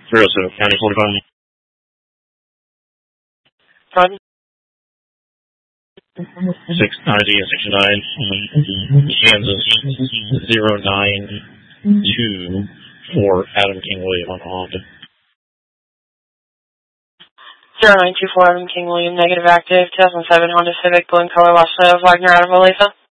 307 County 45. Pardon? 690 and Section 9, Kansas 0924, Adam King William on Honda. 0924 Adam King William, negative active, 2007 Honda Civic, blue in color, lost of Wagner out of Olathe.